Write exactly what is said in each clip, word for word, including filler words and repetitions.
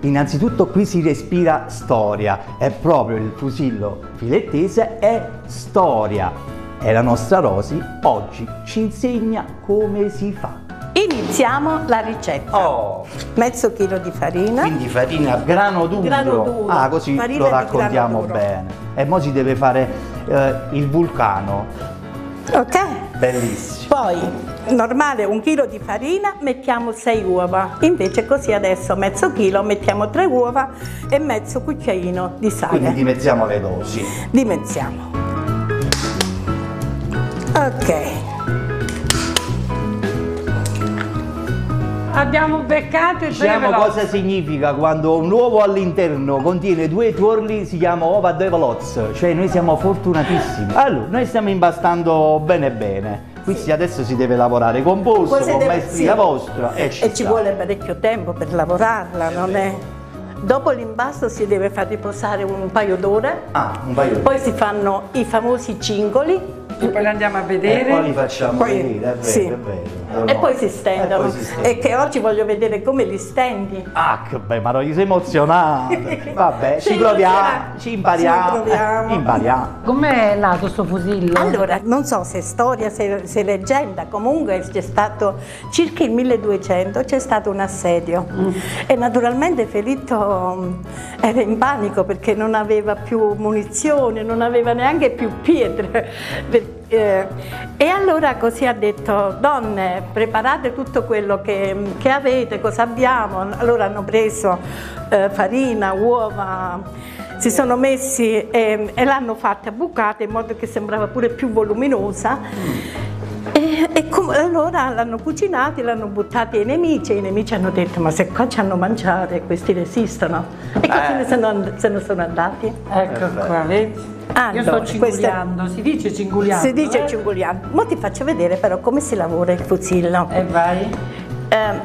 Innanzitutto qui si respira storia, è proprio il fusillo filettese è storia. E la nostra Rosy oggi ci insegna come si fa. Iniziamo la ricetta. Oh. Mezzo chilo di farina. Quindi farina grano duro. Grano duro. Ah, così Farina lo raccontiamo di grano duro. bene. E mo si deve fare eh, il vulcano. Ok? Bellissimo. Poi, normale un chilo di farina, mettiamo sei uova. Invece così adesso mezzo chilo mettiamo tre uova e mezzo cucchiaino di sale. Quindi dimezziamo le dosi. Dimezziamo. Ok. Abbiamo beccato e Diciamo cosa significa quando un uovo all'interno contiene due tuorli, si chiama uova a due veloz, cioè noi siamo fortunatissimi. Allora, noi stiamo impastando bene bene, quindi adesso si deve lavorare con polso, con deve- maestria sì. vostra e ci, E ci sta. vuole parecchio tempo per lavorarla, non è? Dopo l'impasto si deve far riposare un paio d'ore, Ah, un paio di poi si fanno i famosi cingoli e poi le andiamo a e vedere. poi li facciamo Poi- vedere, è vero, sì. è vero. No, e no. poi si stendono. E poi si stendono. E che oggi voglio vedere come li stendi. Ah, che bello, ma non sei emozionato. Vabbè, ci Sei proviamo, emozionato. ci impariamo. Ci proviamo. eh, impariamo. Com'è nato sto fusillo? Allora, non so se è storia, se, se è leggenda, comunque c'è stato, circa il milleduecento c'è stato un assedio Mm. e naturalmente Felitto mm, era in panico perché non aveva più munizioni, non aveva neanche più pietre. Per- eh, e allora così ha detto: donne, preparate tutto quello che, che avete, cosa abbiamo. Allora hanno preso eh, farina, uova, si sono messi e, e l'hanno fatta bucata in modo che sembrava pure più voluminosa. E, e com- allora l'hanno cucinati, l'hanno buttati ai nemici e i nemici hanno detto: ma se qua ci hanno mangiato questi resistono. E così Eh. ne se, ne se ne sono andati. Ecco qua, vedi? Allora, Io sto questa- cingugliando, si dice cingugliando. Si dice eh? cingugliando. Ora ti faccio vedere però come si lavora il fusillo. E vai. Eh,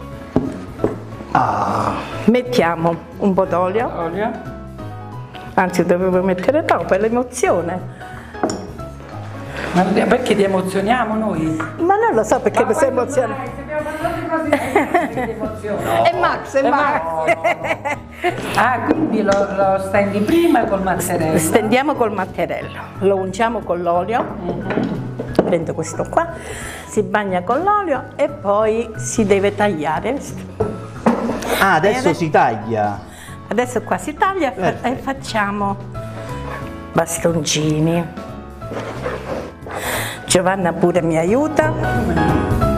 Ah, mettiamo un po' d'olio, Olio. anzi dovevo mettere dopo, è l'emozione. Ma perché ti emozioniamo noi? Ma non lo so perché mi si emoziona. Dai, se abbiamo parlato così, perché ti emoziona? È Max, è Eh, Max. Ah, quindi lo, lo stendi prima col mattarello. Stendiamo col mattarello, lo ungiamo con l'olio, prendo questo qua, si bagna con l'olio e poi si deve tagliare. ah, adesso Eh, si taglia. Adesso qua si taglia e fa- Perfetto. e facciamo bastoncini. Giovanna pure mi aiuta.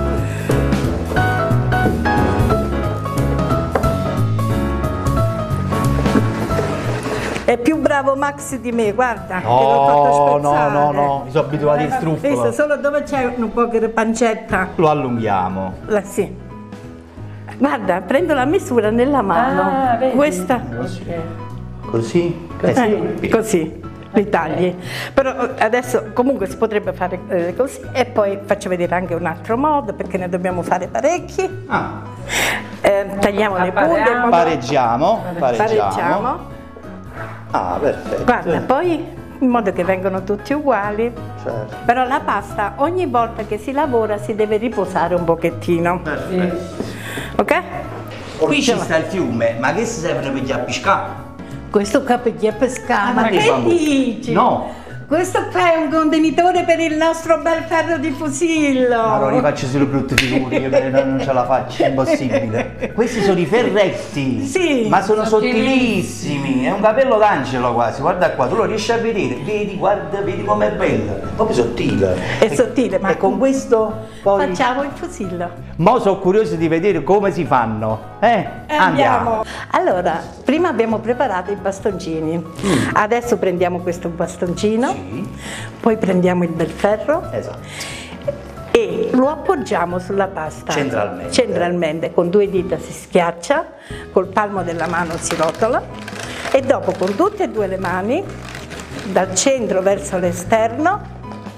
È più bravo Max di me, guarda, che l'ho fatto Oh, no, spezzare. no, no, mi sono abituati al Visto, struffolo. solo dove c'è un po' di pancetta. Lo allunghiamo. La- sì. Guarda, prendo la misura nella mano. Ah, vedi? Questa. Così? Eh sì. Eh, così li tagli. Però adesso comunque si potrebbe fare eh, così e poi faccio vedere anche un altro modo perché ne dobbiamo fare parecchi. Ah, Eh, tagliamo le punte. in modo- pareggiamo, pareggiamo. pareggiamo. Ah, perfetto. Guarda, poi in modo che vengano tutti uguali. Certo. Però la pasta ogni volta che si lavora si deve riposare un pochettino. Perfetto. Ok? Qui ci sta il fiume, ma che si serve per pigliare a pescare? Questo qua per chi è pescato. Ma Ma che che bambù? dici? No. Questo qua è un contenitore per il nostro bel ferro di fusillo. Ma non li faccio solo brutte figure, io non non ce la faccio, è impossibile. Questi sono i ferretti, Sì, ma sono sottilissimi. sottilissimi, è un capello d'angelo quasi, guarda qua, tu lo riesci a vedere, vedi, guarda, vedi com'è bella, è proprio sottile. È sottile, ma E con questo poi... facciamo il fusillo. Mo sono curioso di vedere come si fanno, eh? E andiamo. Allora, prima abbiamo preparato i bastoncini. Adesso prendiamo questo bastoncino, Sì. poi prendiamo il bel ferro Esatto. e lo appoggiamo sulla pasta. Centralmente. Centralmente, con due dita si schiaccia, col palmo della mano si rotola e dopo con tutte e due le mani, dal centro verso l'esterno,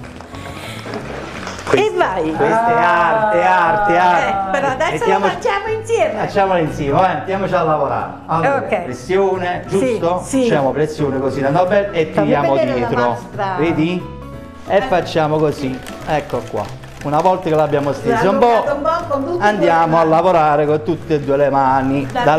e vai. Questa è arte, è arte, è Eh, arte. però adesso Mettiamo- lo facciamo insieme. Facciamolo insieme, eh? Mettiamoci a lavorare. Allora, Ok. pressione, giusto? Sì, sì. Facciamo pressione così andando bene e Fammi tiriamo vedere la dietro. nostra- Vedi? E facciamo così. Ecco qua. Una volta che l'abbiamo steso un Allungato po', un po' con tutte e due andiamo le a mani. lavorare con tutte e due le mani. Da- Dal